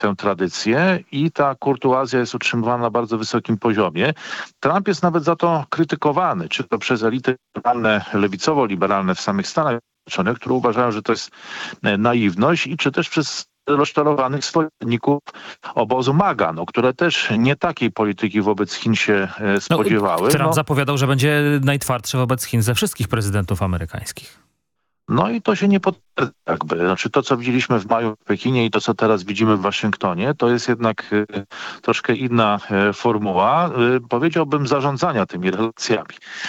tę tradycję i ta kurtuazja jest utrzymywana na bardzo wysokim poziomie. Trump jest nawet za to krytykowany, czy to przez elity liberalne, lewicowo-liberalne w samych Stanach Zjednoczonych, które uważają, że to jest naiwność, i czy też przez rozczarowanych zwolenników obozu MAGA, które też nie takiej polityki wobec Chin się spodziewały. Trump zapowiadał, że będzie najtwardszy wobec Chin ze wszystkich prezydentów amerykańskich. No i to się nie potwierdza jakby. Znaczy to, co widzieliśmy w maju w Pekinie i to, co teraz widzimy w Waszyngtonie, to jest jednak troszkę inna formuła, powiedziałbym, zarządzania tymi relacjami.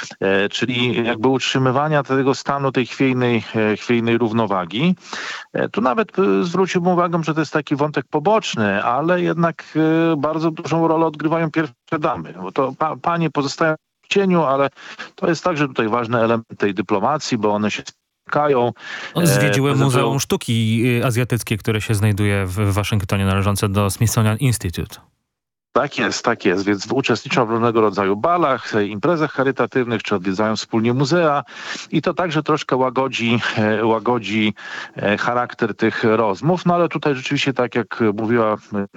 Czyli jakby utrzymywania tego stanu, tej chwiejnej równowagi. Tu nawet zwróciłbym uwagę, że to jest taki wątek poboczny, ale jednak bardzo dużą rolę odgrywają pierwsze damy. Bo to panie pozostają w cieniu, ale to jest także tutaj ważny element tej dyplomacji, bo one się zwiedziły Muzeum Sztuki Azjatyckiej, które się znajduje w Waszyngtonie, należące do Smithsonian Institute. Tak jest, więc uczestniczą w różnego rodzaju balach, imprezach charytatywnych, czy odwiedzają wspólnie muzea i to także troszkę łagodzi charakter tych rozmów, no ale tutaj rzeczywiście, tak jak mówiła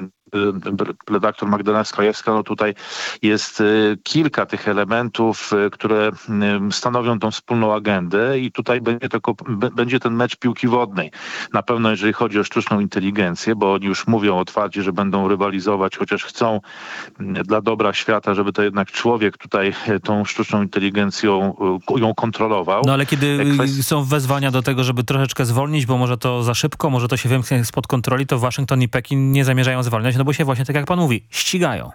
redaktor Magdalena Skajewska, tutaj jest kilka tych elementów, które stanowią tą wspólną agendę i tutaj będzie ten mecz piłki wodnej. Na pewno jeżeli chodzi o sztuczną inteligencję, bo oni już mówią otwarcie, że będą rywalizować, chociaż chcą dla dobra świata, żeby to jednak człowiek tutaj tą sztuczną inteligencją ją kontrolował. No ale kiedy są wezwania do tego, żeby troszeczkę zwolnić, bo może to za szybko, może to się wymknie spod kontroli, to Waszyngton i Pekin nie zamierzają zwalniać, no bo się właśnie, tak jak pan mówi, ścigają.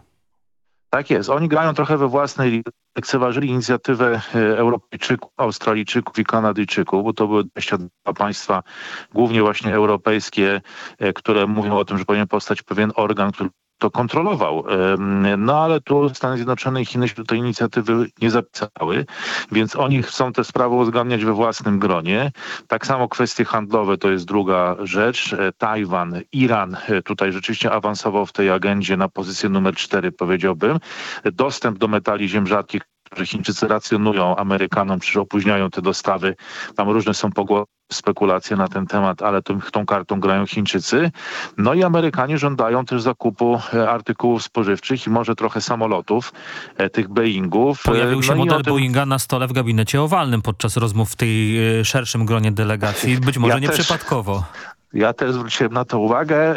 Tak jest. Oni grają trochę we własnej, lekceważyli inicjatywę Europejczyków, Australijczyków i Kanadyjczyków, bo to były 22 państwa, głównie właśnie europejskie, które mówią o tym, że powinien powstać pewien organ, który to kontrolował. No ale tu Stany Zjednoczone i Chiny się do tej inicjatywy nie zapisały, więc oni chcą tę sprawę uzgadniać we własnym gronie. Tak samo kwestie handlowe to jest druga rzecz. Tajwan, Iran tutaj rzeczywiście awansował w tej agendzie na pozycję numer 4, powiedziałbym. Dostęp do metali ziem rzadkich, że Chińczycy racjonują Amerykanom, czy opóźniają te dostawy. Tam różne są spekulacje na ten temat, ale tą kartą grają Chińczycy. No i Amerykanie żądają też zakupu artykułów spożywczych i może trochę samolotów, tych Boeingów. Pojawił się model Boeinga na stole w gabinecie owalnym podczas rozmów w tej szerszym gronie delegacji. Być może nieprzypadkowo. Ja też zwróciłem na to uwagę,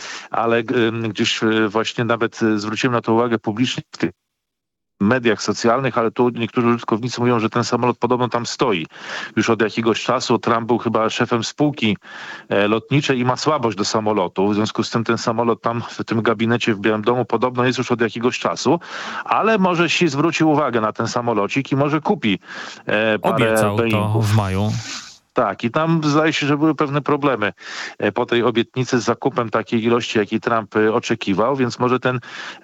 ale gdzieś właśnie nawet zwróciłem na to uwagę publicznie w tych mediach socjalnych, ale tu niektórzy użytkownicy mówią, że ten samolot podobno tam stoi już od jakiegoś czasu. Trump był chyba szefem spółki lotniczej i ma słabość do samolotu. W związku z tym ten samolot tam w tym gabinecie w Białym Domu podobno jest już od jakiegoś czasu, ale może się zwróci uwagę na ten samolocik i może kupi parę Obiecał Boeingów. to w maju. Tak, i tam zdaje się, że były pewne problemy po tej obietnicy z zakupem takiej ilości, jakiej Trump oczekiwał, więc może ten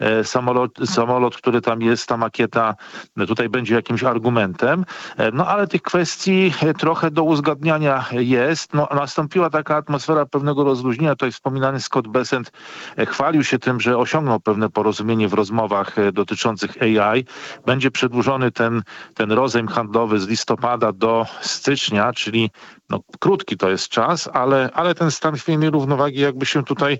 samolot, który tam jest, ta makieta tutaj będzie jakimś argumentem. No ale tych kwestii trochę do uzgadniania jest. No, nastąpiła taka atmosfera pewnego rozluźnienia. Tutaj wspominany Scott Bessent chwalił się tym, że osiągnął pewne porozumienie w rozmowach dotyczących AI. Będzie przedłużony ten rozejm handlowy z listopada do stycznia, czyli krótki to jest czas, ale ten stan chwiejnej równowagi jakby się tutaj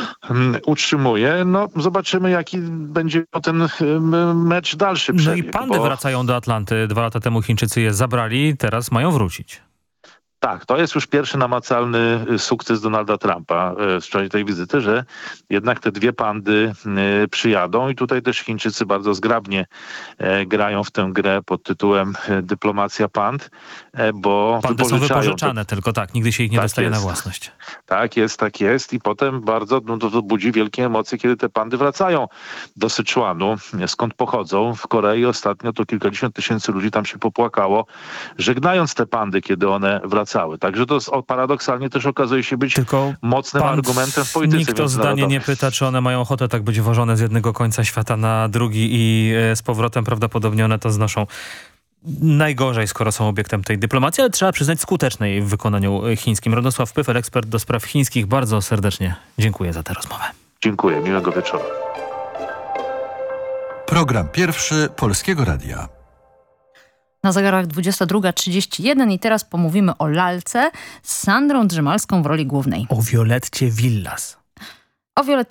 utrzymuje. No zobaczymy, jaki będzie ten mecz dalszy przebieg. No i pandy wracają do Atlanty. 2 lata temu Chińczycy je zabrali, teraz mają wrócić. Tak, to jest już pierwszy namacalny sukces Donalda Trumpa w czasie tej wizyty, że jednak te 2 pandy przyjadą i tutaj też Chińczycy bardzo zgrabnie grają w tę grę pod tytułem Dyplomacja pand, bo pandy są wypożyczane tylko, nigdy się ich nie dostaje na własność. Tak jest i potem bardzo to budzi wielkie emocje, kiedy te pandy wracają do Syczuanu, skąd pochodzą. W Korei ostatnio to kilkadziesiąt tysięcy ludzi tam się popłakało, żegnając te pandy, kiedy one wracały. Także to paradoksalnie też okazuje się być mocnym argumentem w polityce nikt o zdanie nie pyta, czy one mają ochotę tak być wożone z jednego końca świata na drugi i z powrotem prawdopodobnie one to znoszą. Najgorzej, skoro są obiektem tej dyplomacji, ale trzeba przyznać skutecznej w wykonaniu chińskim. Radosław Pyfel, ekspert do spraw chińskich, bardzo serdecznie dziękuję za tę rozmowę. Dziękuję, miłego wieczoru. Program pierwszy Polskiego Radia. Na zegarach 22:31 i teraz pomówimy o lalce z Sandrą Drzymalską w roli głównej. O Violetcie Villas. O Violetcie